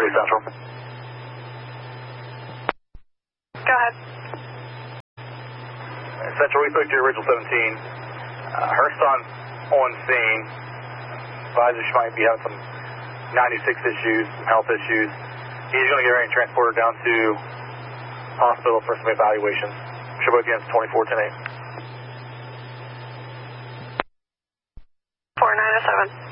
Central. Go ahead. Central, we spoke to original 17. Her son on scene. Advisor she might be having some 96 issues, some health issues. He's going to get ready and transport her down to hospital for some evaluations. Should both units 24-10-8. 4907.